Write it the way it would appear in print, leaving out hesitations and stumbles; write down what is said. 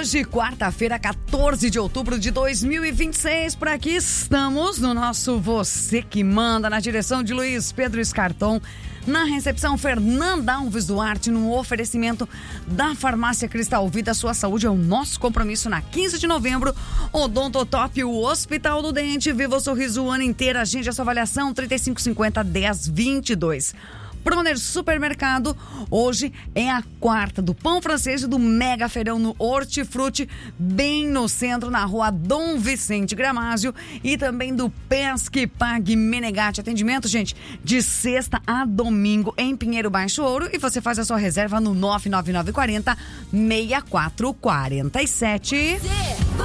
Hoje, quarta-feira, 14 de outubro de 2026, por aqui estamos no nosso Você que Manda, na direção de Luiz Pedro Scarton, na recepção Fernanda Alves Duarte, no oferecimento da Farmácia Cristal Vida. Sua saúde é o nosso compromisso. Na 15 de novembro, Odontotop, o Hospital do Dente. Viva o sorriso o ano inteiro. Agende a sua avaliação, 3550-1022. Proner Supermercado, hoje é a quarta do pão francês e do mega feirão no Hortifruti, bem no centro, na rua Dom Vicente Gramásio, e também do Pesque Pague Menegatti. Atendimento, gente, de sexta a domingo em Pinheiro Baixo Ouro, e você faz a sua reserva no 99940-6447.